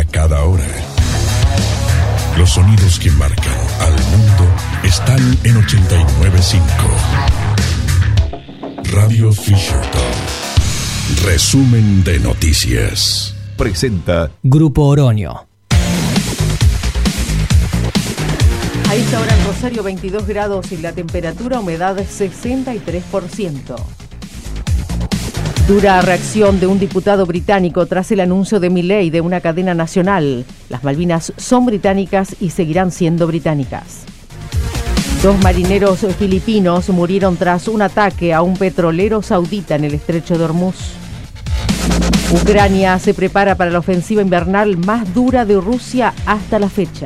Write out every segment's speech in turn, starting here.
cada hora. Los sonidos que marcan al mundo están en 89.5. Radio Fisherton. Resumen de noticias. Presenta Grupo Oroño. A esta hora en Rosario 22 grados y la temperatura, humedad 63%. Dura reacción de un diputado británico tras el anuncio de Milei de una cadena nacional. Las Malvinas son británicas y seguirán siendo británicas. 2 marineros filipinos murieron tras un ataque a un petrolero saudita en el estrecho de Hormuz. Ucrania se prepara para la ofensiva invernal más dura de Rusia hasta la fecha.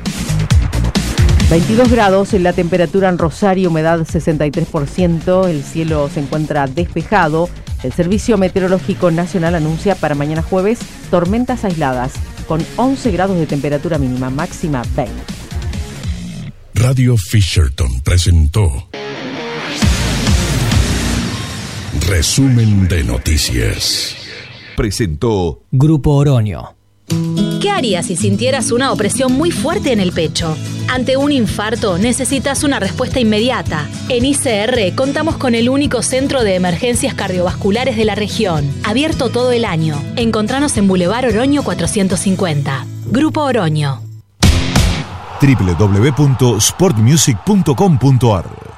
22 grados en la temperatura en Rosario, humedad 63%, el cielo se encuentra despejado. El Servicio Meteorológico Nacional anuncia para mañana jueves tormentas aisladas con 11 grados de temperatura mínima, máxima 20. Radio Fisherton presentó Resumen de noticias. Presentó Grupo Oroño. ¿Qué harías si sintieras una opresión muy fuerte en el pecho? Ante un infarto necesitas una respuesta inmediata. En ICR contamos con el único centro de emergencias cardiovasculares de la región, abierto todo el año. Encontranos en Boulevard Oroño 450. Grupo Oroño. www.sportmusic.com.ar